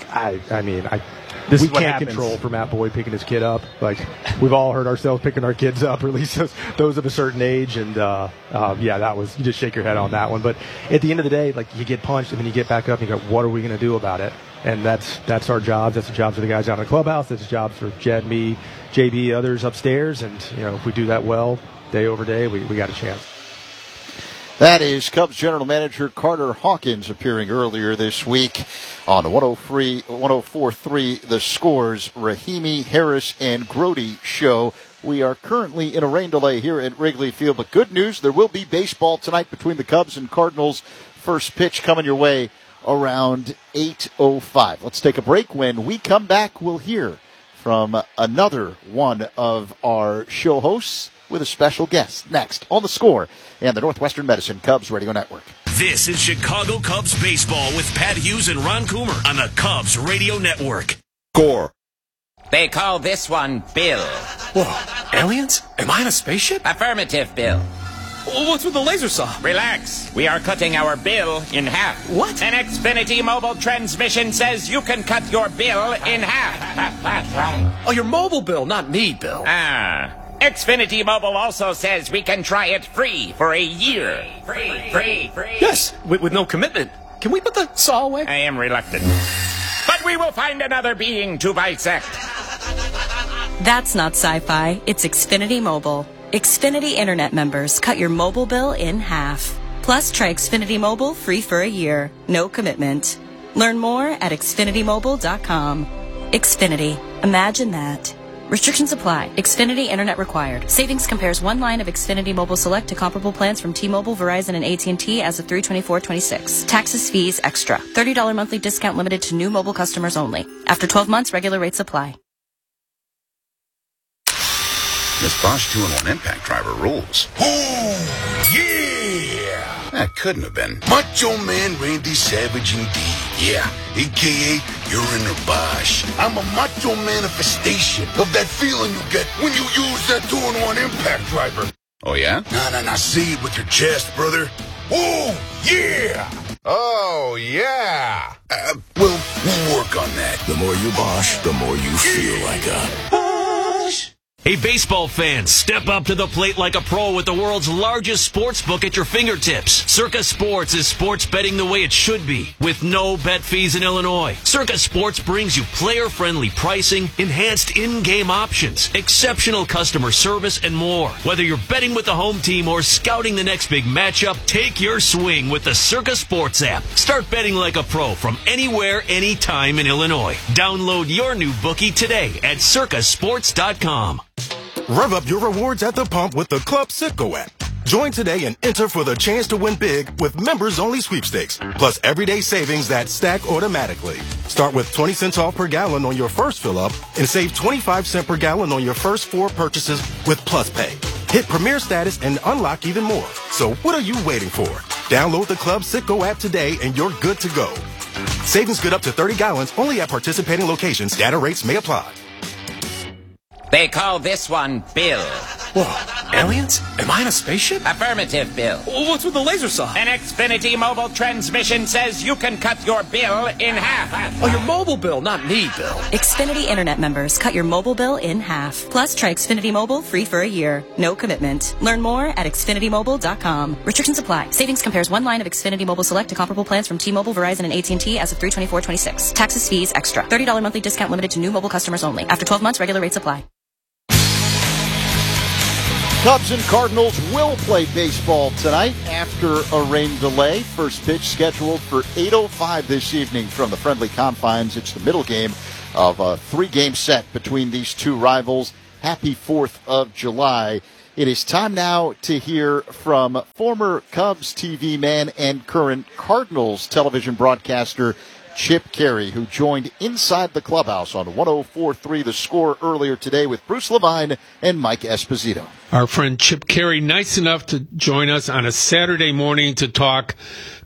S18: we can't control for Matt Boyd picking his kid up. We've all heard ourselves picking our kids up, or at least those of a certain age. And that was, you just shake your head on that one. But at the end of the day, you get punched and then you get back up and you go, what are we going to do about it? And that's our job. That's the jobs of the guys out in the clubhouse. That's the jobs for Jed, me, JB, others upstairs. And if we do that well, day over day, we got a chance.
S6: That is Cubs general manager Carter Hawkins appearing earlier this week on the 104.3 The Score's Rahimi, Harris, and Grody show. We are currently in a rain delay here at Wrigley Field, but good news, there will be baseball tonight between the Cubs and Cardinals. First pitch coming your way around 8:05. Let's take a break. When we come back, we'll hear from another one of our show hosts with a special guest next on The Score and the Northwestern Medicine Cubs Radio Network.
S14: This is Chicago Cubs baseball with Pat Hughes and Ron Coomer on the Cubs Radio Network.
S21: Score.
S22: They call this one Bill.
S21: Whoa, aliens? Am I in a spaceship?
S22: Affirmative, Bill.
S21: What's with the laser saw?
S22: Relax. We are cutting our bill in half.
S21: What?
S22: An Xfinity mobile transmission says you can cut your bill in half.
S21: Oh, your mobile bill, not me, Bill.
S22: Xfinity Mobile also says we can try it free for a year. Free.
S21: Yes, with no commitment. Can we put the saw away?
S22: I am reluctant. But we will find another being to bisect.
S8: That's not sci-fi. It's Xfinity Mobile. Xfinity Internet members cut your mobile bill in half. Plus, try Xfinity Mobile free for a year. No commitment. Learn more at XfinityMobile.com. Xfinity. Imagine that. Restrictions apply. Xfinity Internet required. Savings compares one line of Xfinity Mobile Select to comparable plans from T-Mobile, Verizon, and AT&T as of 3/24/26. Taxes, fees, extra. $30 monthly discount limited to new mobile customers only. After 12 months, regular rates apply.
S23: This Bosch 2-in-1 impact driver rules.
S24: Oh, yeah!
S23: That couldn't have been
S24: Macho Man Randy Savage indeed. Yeah, a.k.a. you're in a Bosch. I'm a macho manifestation of that feeling you get when you use that 2-in-1 impact driver.
S23: Oh, yeah?
S24: Nah, say it with your chest, brother. Oh, yeah!
S21: Oh, yeah!
S24: Well, we'll work on that.
S23: The more you Bosch, the more you feel like a Bosch.
S14: Hey, baseball fans, step up to the plate like a pro with the world's largest sports book at your fingertips. Circa Sports is sports betting the way it should be, with no bet fees in Illinois. Circa Sports brings you player-friendly pricing, enhanced in-game options, exceptional customer service, and more. Whether you're betting with the home team or scouting the next big matchup, take your swing with the Circa Sports app. Start betting like a pro from anywhere, anytime in Illinois. Download your new bookie today at circasports.com.
S21: Rev up your rewards at the pump with the Club Citgo app. Join today and enter for the chance to win big with members-only sweepstakes, plus everyday savings that stack automatically. Start with 20 cents off per gallon on your first fill-up and save 25 cents per gallon on your first 4 purchases with Plus Pay. Hit Premier status and unlock even more. So what are you waiting for? Download the Club Citgo app today and you're good to go. Savings good up to 30 gallons only at participating locations. Data rates may apply.
S22: They call this one Bill.
S2: Whoa, aliens? Am I in a spaceship?
S22: Affirmative, Bill.
S2: What's with the laser saw?
S22: An Xfinity mobile transmission says you can cut your bill in half.
S2: Oh, your mobile bill, not me, Bill.
S3: Xfinity Internet members, cut your mobile bill in half. Plus, try Xfinity Mobile free for a year. No commitment. Learn more at XfinityMobile.com. Restrictions apply. Savings compares one line of Xfinity Mobile Select to comparable plans from T-Mobile, Verizon, and AT&T as of 3/24/26. Taxes, fees, extra. $30 monthly discount limited to new mobile customers only. After 12 months, regular rates apply.
S6: Cubs and Cardinals will play baseball tonight after a rain delay. First pitch scheduled for 8:05 this evening from the friendly confines. It's the middle game of a three-game set between these two rivals. Happy 4th of July. It is time now to hear from former Cubs TV man and current Cardinals television broadcaster Chip Caray, who joined inside the clubhouse on 104.3 The Score earlier today with Bruce Levine and Mike Esposito.
S4: Our friend Chip Caray, nice enough to join us on a Saturday morning to talk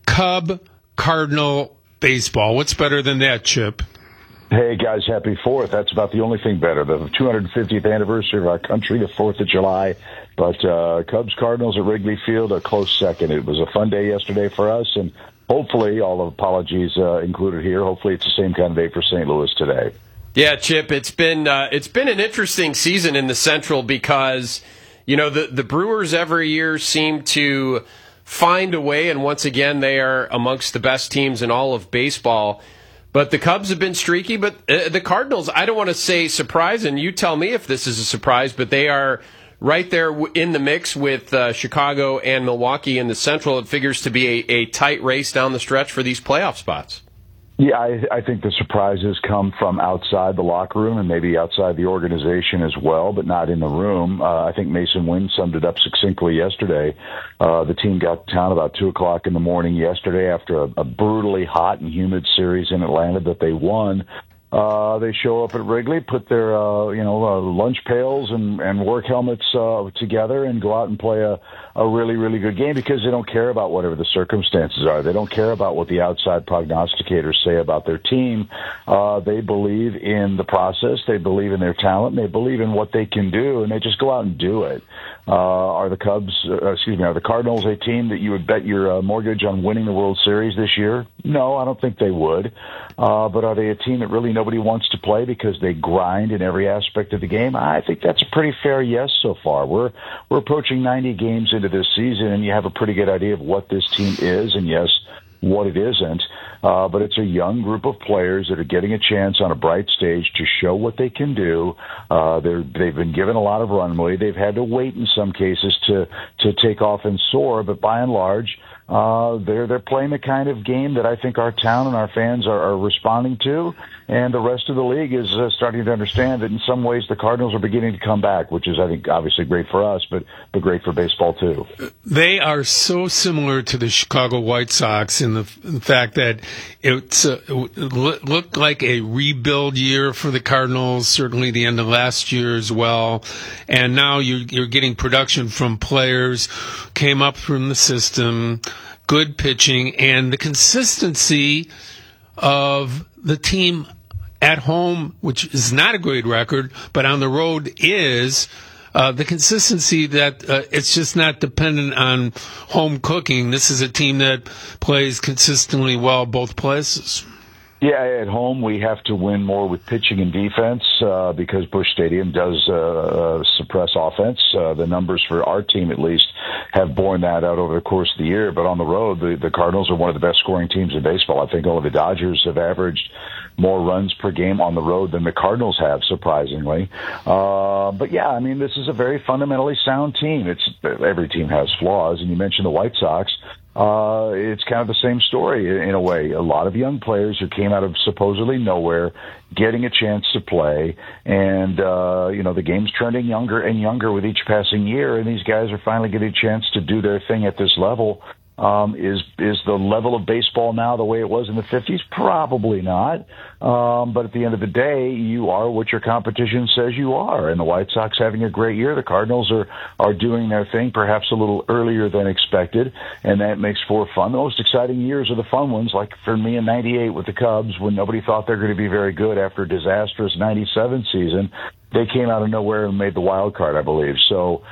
S4: Cub-Cardinal baseball. What's better than that, Chip?
S5: Hey, guys, happy 4th. That's about the only thing better. The 250th anniversary of our country, the 4th of July. But Cubs-Cardinals at Wrigley Field, a close second. It was a fun day yesterday for us, and hopefully, all apologies included here, hopefully it's the same kind of day for St. Louis today.
S25: Yeah, Chip, it's been an interesting season in the Central because, you know, the Brewers every year seem to find a way, and once again, they are amongst the best teams in all of baseball. But the Cubs have been streaky, but the Cardinals, I don't want to say surprise, and you tell me if this is a surprise, but they are right there in the mix with Chicago and Milwaukee in the Central. It figures to be a tight race down the stretch for these playoff spots.
S5: Yeah, I think the surprises come from outside the locker room and maybe outside the organization as well, but not in the room. I think Mason Wynn summed it up succinctly yesterday. The team got to town about 2 o'clock in the morning yesterday after a brutally hot and humid series in Atlanta that they won. They show up at Wrigley, put their lunch pails and work helmets together and go out and play a really, really good game because they don't care about whatever the circumstances are. They don't care about what the outside prognosticators say about their team. They believe in the process. They believe in their talent. They believe in what they can do, and they just go out and do it. Are the Cardinals a team that you would bet your mortgage on winning the World Series this year? No, I don't think they would. But are they a team that really nobody wants to play because they grind in every aspect of the game? I think that's a pretty fair yes so far. We're approaching 90 games into this season, and you have a pretty good idea of what this team is, and yes, what it isn't. But it's a young group of players that are getting a chance on a bright stage to show what they can do. They've been given a lot of runway. They've had to wait in some cases to take off and soar, but by and large, they're playing the kind of game that I think our town and our fans are responding to, and the rest of the league is starting to understand that in some ways the Cardinals are beginning to come back, which is, I think, obviously great for us, but great for baseball too.
S4: They are so similar to the Chicago White Sox in the fact that it looked like a rebuild year for the Cardinals, certainly the end of last year as well, and now you're getting production from players who came up from the system, good pitching, and the consistency of the team at home, which is not a great record, but on the road is the consistency that it's just not dependent on home cooking. This is a team that plays consistently well both places.
S5: Yeah, at home we have to win more with pitching and defense because Busch Stadium does suppress offense. The numbers for our team, at least, have borne that out over the course of the year. But on the road, the Cardinals are one of the best scoring teams in baseball. I think only the Dodgers have averaged more runs per game on the road than the Cardinals have, surprisingly. But yeah, I mean, this is a very fundamentally sound team. Every team has flaws, and you mentioned the White Sox. It's kind of the same story in a way. A lot of young players who came out of supposedly nowhere getting a chance to play, and the game's trending younger and younger with each passing year, and these guys are finally getting a chance to do their thing at this level. Is the level of baseball now the way it was in the 50s? Probably not. But at the end of the day, you are what your competition says you are. And the White Sox having a great year. The Cardinals are doing their thing perhaps a little earlier than expected, and that makes for fun. The most exciting years are the fun ones, like for me in 98 with the Cubs when nobody thought they were going to be very good after a disastrous 97 season. they came out of nowhere and made the wild card, I believe. So,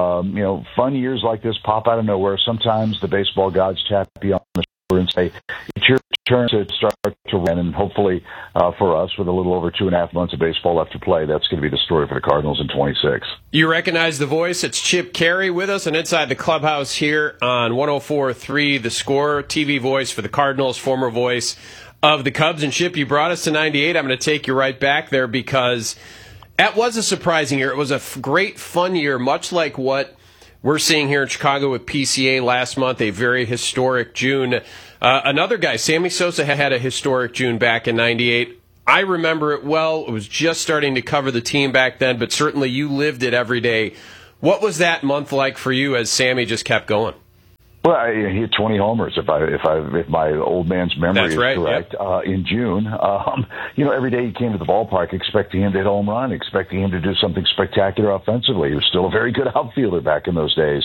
S5: fun years like this pop out of nowhere. Sometimes the baseball gods tap you on the shoulder and say, it's your turn to start to win. And hopefully for us, with a little over 2.5 months of baseball left to play, that's going to be the story for the Cardinals in 26.
S25: You recognize the voice. It's Chip Caray with us and inside the clubhouse here on 104.3 The Score, TV voice for the Cardinals, former voice of the Cubs. And Chip, you brought us to 98. I'm going to take you right back there because that was a surprising year. It was a great, fun year, much like what we're seeing here in Chicago with PCA last month, a very historic June. Another guy, Sammy Sosa, had a historic June back in 98. I remember it well. It was just starting to cover the team back then, but certainly you lived it every day. What was that month like for you as Sammy just kept going?
S5: Well, he hit 20 homers, if my old man's memory is correct, yep. In June. Every day he came to the ballpark expecting him to hit a home run, expecting him to do something spectacular offensively. He was still a very good outfielder back in those days.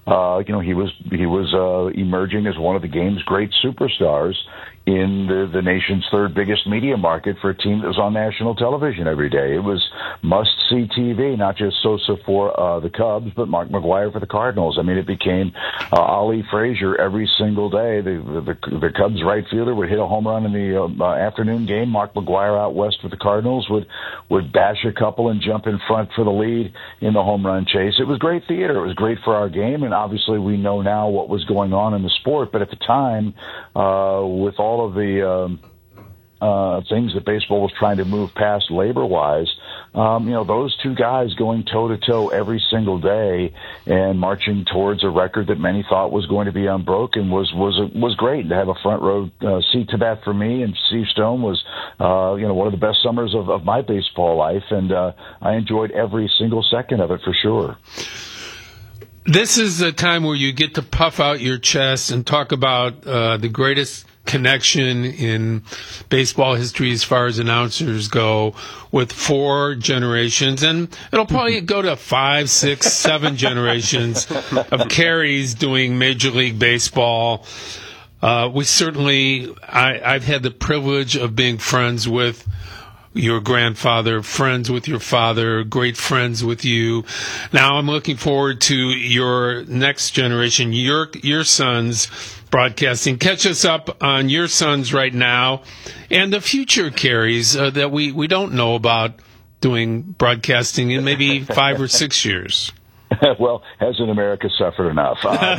S5: He was emerging as one of the game's great superstars in the nation's third biggest media market for a team that was on national television every day. It was must-see TV, not just Sosa for the Cubs, but Mark McGwire for the Cardinals. I mean, it became Ali Frazier every single day. The Cubs right fielder would hit a home run in the afternoon game. Mark McGwire out west for the Cardinals would bash a couple and jump in front for the lead in the home run chase. It was great theater. It was great for our game, and obviously we know now what was going on in the sport. But at the time, with all of the things that baseball was trying to move past labor-wise, those two guys going toe-to-toe every single day and marching towards a record that many thought was going to be unbroken was great. To have a front row seat to that for me and Steve Stone was one of the best summers of my baseball life, and I enjoyed every single second of it for sure.
S4: This is a time where you get to puff out your chest and talk about the greatest connection in baseball history as far as announcers go with 4 generations, and it'll probably go to 5, 6, 7 generations of Carays doing Major League Baseball. I've had the privilege of being friends with your grandfather, friends with your father, great friends with you. Now I'm looking forward to your next generation, your sons broadcasting. Catch us up on your sons right now and the future Carays that we don't know about doing broadcasting in maybe 5 or 6 years.
S5: Well, hasn't America suffered enough?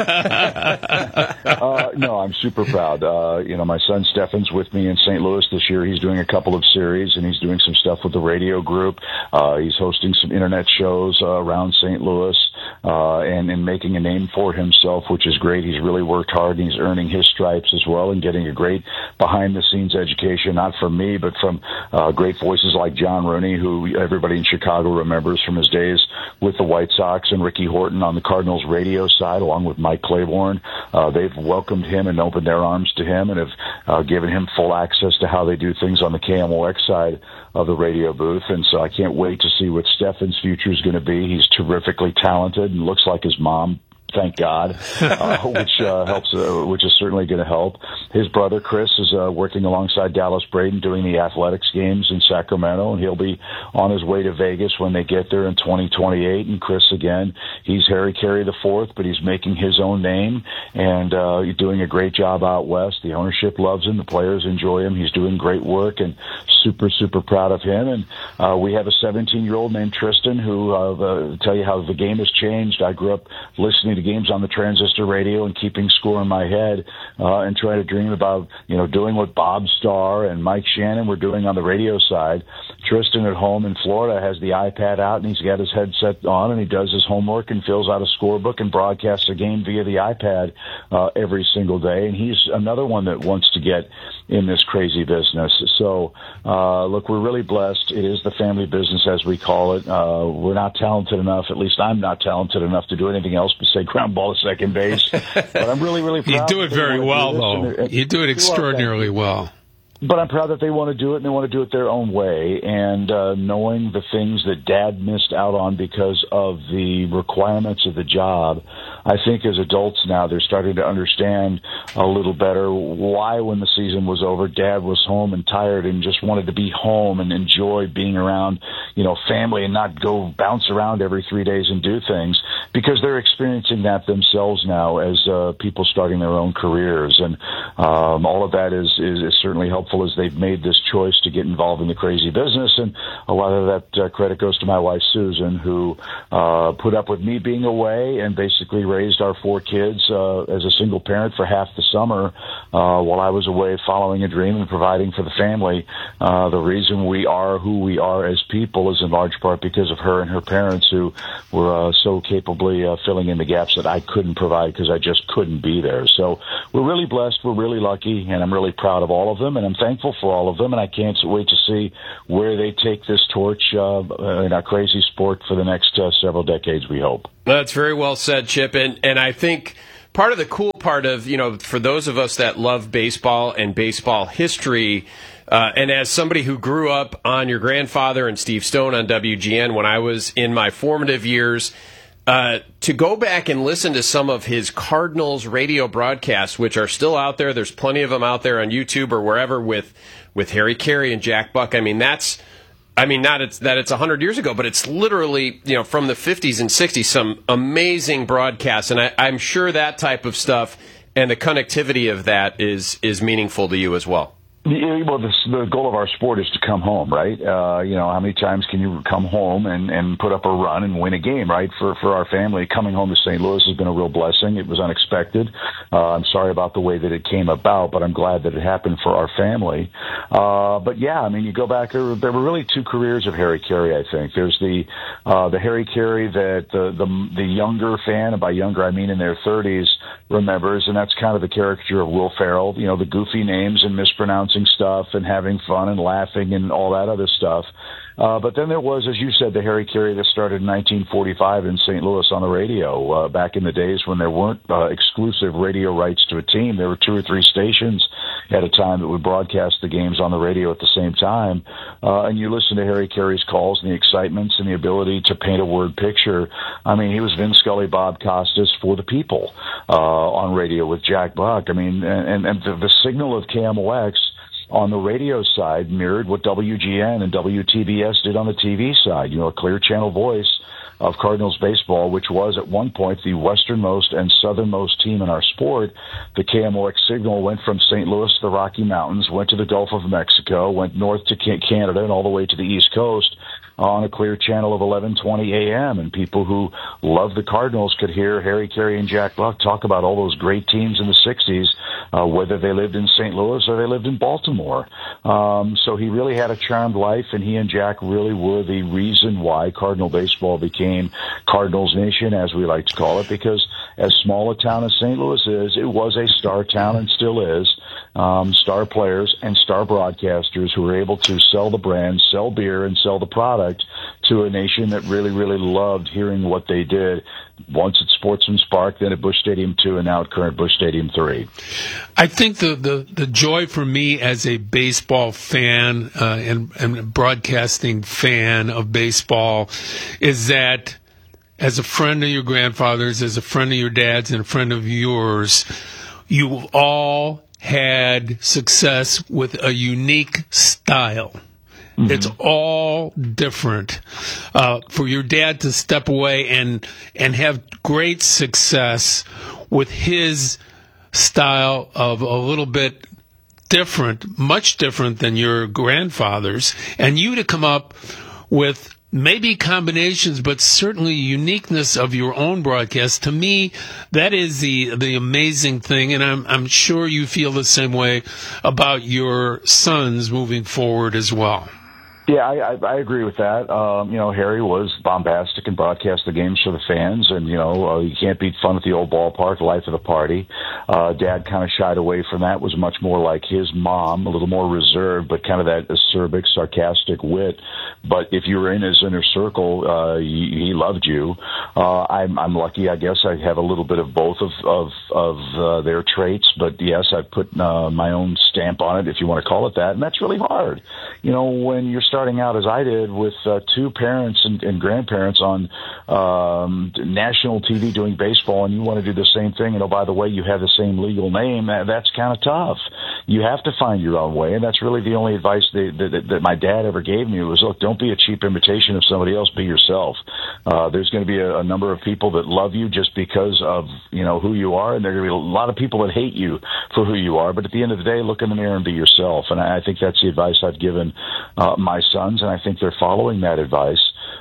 S5: No, I'm super proud. My son Stefan's with me in St. Louis this year. He's doing a couple of series, and he's doing some stuff with the radio group. He's hosting some internet shows around St. Louis and making a name for himself, which is great. He's really worked hard, and he's earning his stripes as well and getting a great behind-the-scenes education, not from me, but from great voices like John Rooney, who everybody in Chicago remembers from his days with the White Sox, and Ricky Horton on the Cardinals radio side, along with Mike Claiborne. They've welcomed him and opened their arms to him and have given him full access to how they do things on the KMOX side of the radio booth. And so I can't wait to see what Stefan's future is going to be. He's terrifically talented and looks like his mom. Thank God, which helps, which is certainly going to help. His brother Chris is working alongside Dallas Braden doing the athletics games in Sacramento, and he'll be on his way to Vegas when they get there in 2028. And Chris, again, he's Harry Caray IV, but he's making his own name, and he's doing a great job out west. The ownership loves him. The players enjoy him. He's doing great work, and super, super proud of him. And we have a 17-year-old named Tristan who tell you how the game has changed. I grew up listening to games on the transistor radio and keeping score in my head and trying to dream about, doing what Bob Starr and Mike Shannon were doing on the radio side. Tristan at home in Florida has the iPad out, and he's got his headset on, and he does his homework and fills out a scorebook and broadcasts a game via the iPad every single day. And he's another one that wants to get in this crazy business. So, look, we're really blessed. It is the family business, as we call it. We're not talented enough, at least I'm not talented enough to do anything else but say ground ball to second base. But I'm really, really proud.
S4: You do it very well, though. You do it extraordinarily well.
S5: But I'm proud that they want to do it, and they want to do it their own way. And knowing the things that Dad missed out on because of the requirements of the job, I think as adults now, they're starting to understand a little better why, when the season was over, Dad was home and tired and just wanted to be home and enjoy being around, family and not go bounce around every 3 days and do things, because they're experiencing that themselves now as people starting their own careers. And all of that is certainly helpful as they've made this choice to get involved in the crazy business. And a lot of that credit goes to my wife, Susan, who put up with me being away and basically raised our 4 kids as a single parent for half the summer while I was away following a dream and providing for the family. The reason we are who we are as people is in large part because of her and her parents, who were so capably filling in the gaps that I couldn't provide because I just couldn't be there. So we're really blessed, we're really lucky, and I'm really proud of all of them, and I'm thankful for all of them, and I can't wait to see where they take this torch in our crazy sport for the next several decades, we hope.
S25: That's very well said, Chip, and I think part of the cool part of, for those of us that love baseball and baseball history, and as somebody who grew up on your grandfather and Steve Stone on WGN when I was in my formative years, to go back and listen to some of his Cardinals radio broadcasts, which are still out there. There's plenty of them out there on YouTube or wherever with Harry Carey and Jack Buck. Not it's 100 years ago, but it's literally, from the 50s and 60s, some amazing broadcasts. And I'm sure that type of stuff and the connectivity of that is meaningful to you as well.
S5: Well, the goal of our sport is to come home, right? How many times can you come home and put up a run and win a game, right? For our family, coming home to St. Louis has been a real blessing. It was unexpected. I'm sorry about the way that it came about, but I'm glad that it happened for our family. But yeah, you go back, there were really 2 careers of Harry Carey, I think. There's the Harry Carey that the younger fan, and by younger I mean in their 30s, remembers, and that's kind of the caricature of Will Ferrell, the goofy names and mispronouncing stuff and having fun and laughing and all that other stuff. But then there was, as you said, the Harry Carey that started in 1945 in St. Louis on the radio. Back in the days when there weren't exclusive radio rights to a team, there were 2 or 3 stations at a time that would broadcast the games on the radio at the same time. And you listen to Harry Carey's calls and the excitements and the ability to paint a word picture. He was Vin Scully, Bob Costas for the people on radio with Jack Buck. And the signal of KMOX on the radio side mirrored what WGN and WTBS did on the TV side. A clear channel voice of Cardinals baseball, which was at one point the westernmost and southernmost team in our sport. The KMOX signal went from St. Louis to the Rocky Mountains, went to the Gulf of Mexico, went north to Canada, and all the way to the East Coast on a clear channel of 11:20 a.m. And people who love the Cardinals could hear Harry Carey and Jack Buck talk about all those great teams in the 60s, whether they lived in St. Louis or they lived in Baltimore. So he really had a charmed life, and he and Jack really were the reason why Cardinal baseball became Cardinals Nation, as we like to call it, because as small a town as St. Louis is, it was a star town and still is. Star players and star broadcasters who were able to sell the brand, sell beer, and sell the product to a nation that really, really loved hearing what they did. Once at Sportsman's Park, then at Busch Stadium 2, and now at current Busch Stadium 3.
S4: I think the joy for me as a baseball fan and broadcasting fan of baseball is that as a friend of your grandfather's, as a friend of your dad's, and a friend of yours, you all had success with a unique style. Mm-hmm. It's all different. For your dad to step away and have great success with his style of a little bit different, much different than your grandfather's, and you to come up with maybe combinations, but certainly uniqueness of your own broadcast. To me, that is the amazing thing, and I'm sure you feel the same way about your sons moving forward as well.
S5: Yeah, I agree with that. Harry was bombastic and broadcast the games for the fans, and, you can't beat fun at the old ballpark, life of the party. Dad kind of shied away from that, was much more like his mom, a little more reserved, but kind of that acerbic, sarcastic wit. But if you were in his inner circle, he loved you. I'm lucky, I guess. I have a little bit of both of their traits, but yes, I've put my own stamp on it, if you want to call it that, and that's really hard. You know, when you're starting out, as I did, with two parents and grandparents on national TV doing baseball, and you want to do the same thing, and oh, by the way, you have the same legal name, that's kind of tough. You have to find your own way, and that's really the only advice that my dad ever gave me was, look, don't be a cheap imitation of somebody else, be yourself. There's going to be a number of people that love you just because of, you know, who you are, and there are going to be a lot of people that hate you for who you are, but at the end of the day, look in the mirror and be yourself, and I think that's the advice I've given my sons, and I think they're following that advice.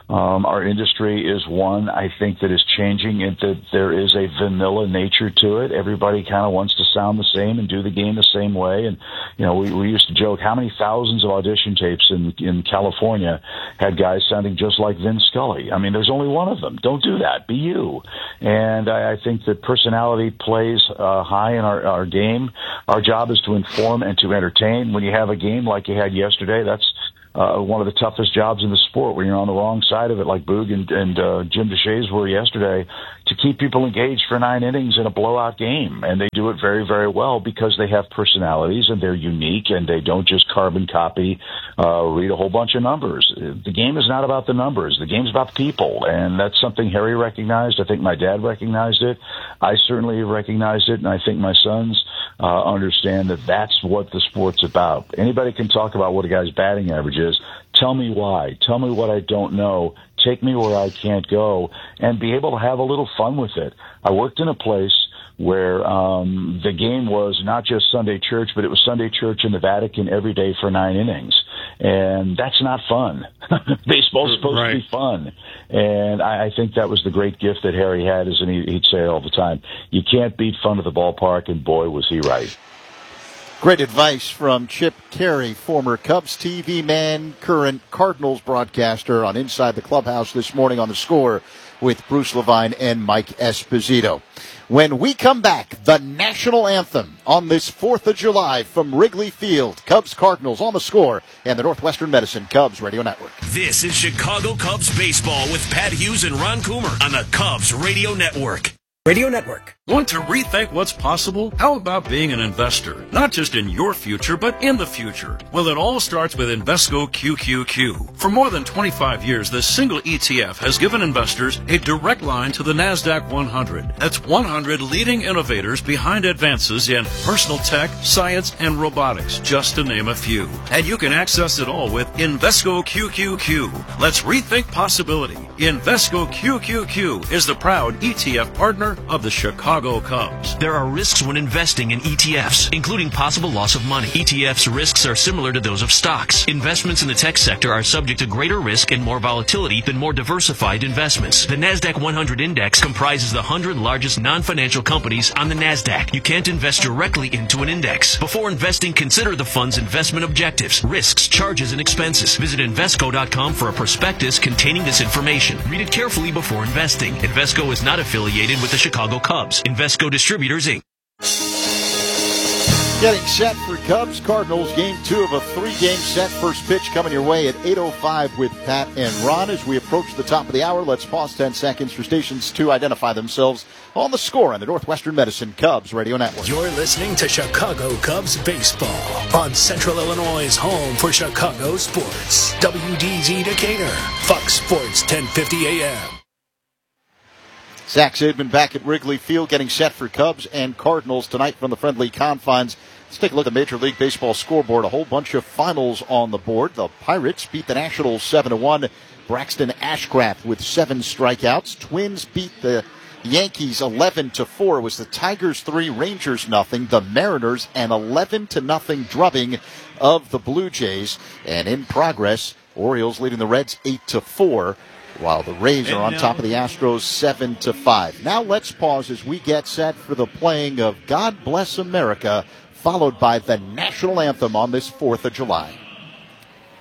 S5: Our industry is one, I think, that is changing, and that there is a vanilla nature to it. Everybody kind of wants to sound the same and do the game the same way. And, you know, we used to joke how many thousands of audition tapes in California had guys sounding just like Vin Scully. I mean, there's only one of them. Don't do that. Be you. And I think that personality plays high in our game. Our job is to inform and to entertain. When you have a game like you had yesterday, that's one of the toughest jobs in the sport, when you're on the wrong side of it, like Boog and Jim Deshaies were yesterday, to keep people engaged for 9 innings in a blowout game. And they do it very, very well because they have personalities and they're unique and they don't just carbon copy, read a whole bunch of numbers. The game is not about the numbers. The game's about the people. And that's something Harry recognized. I think my dad recognized it. I certainly recognized it. And I think my sons understand that that's what the sport's about. Anybody can talk about what a guy's batting average is. Tell me why. Tell me what I don't know. Take me where I can't go, and be able to have a little fun with it. I worked in a place where the game was not just Sunday church, but it was Sunday church in the Vatican every day for 9 innings. And that's not fun. Baseball's supposed to be fun. And I think that was the great gift that Harry had, and he'd say it all the time. You can't beat fun at the ballpark, and boy, was he right.
S6: Great advice from Chip Caray, former Cubs TV man, current Cardinals broadcaster, on Inside the Clubhouse this morning on The Score with Bruce Levine and Mike Esposito. When we come back, the national anthem on this 4th of July from Wrigley Field. Cubs Cardinals on The Score and the Northwestern Medicine Cubs Radio Network.
S14: This is Chicago Cubs baseball with Pat Hughes and Ron Coomer on the Cubs Radio Network.
S1: Radio Network. Want to rethink what's possible? How about being an investor? Not just in your future, but in the future. Well, it all starts with Invesco QQQ. For more than 25 years, this single ETF has given investors a direct line to the NASDAQ 100. That's 100 leading innovators behind advances in personal tech, science, and robotics, just to name a few. And you can access it all with Invesco QQQ. Let's rethink possibility. Invesco QQQ is the proud ETF partner of the Chicago Cubs.
S14: There are risks when investing in ETFs, including possible loss of money. ETFs' risks are similar to those of stocks. Investments in the tech sector are subject to greater risk and more volatility than more diversified investments. The NASDAQ 100 Index comprises the 100 largest non-financial companies on the NASDAQ. You can't invest directly into an index. Before investing, consider the fund's investment objectives, risks, charges, and expenses. Visit Invesco.com for a prospectus containing this information. Read it carefully before investing. Invesco is not affiliated with the Chicago Cubs. Invesco Distributors, Inc.
S6: Getting set for Cubs Cardinals game 2 of a 3-game set. First pitch coming your way at 8:05 with Pat and Ron. As we approach the top of the hour, let's pause 10 seconds for stations to identify themselves on The Score on the Northwestern Medicine Cubs Radio Network.
S7: You're listening to Chicago Cubs baseball on Central Illinois' home for Chicago sports. WDZ Decatur, Fox Sports 1050 AM.
S6: Zach Zaidman back at Wrigley Field getting set for Cubs and Cardinals tonight from the friendly confines. Let's take a look at the Major League Baseball scoreboard. A whole bunch of finals on the board. The Pirates beat the Nationals 7-1. Braxton Ashcraft with 7 strikeouts. Twins beat the Yankees 11-4. It was the Tigers 3, Rangers nothing. The Mariners an 11-0 drubbing of the Blue Jays. And in progress, Orioles leading the Reds 8-4. While the Rays are on top of the Astros 7-5. Now let's pause as we get set for the playing of God Bless America, followed by the national anthem on this 4th of July.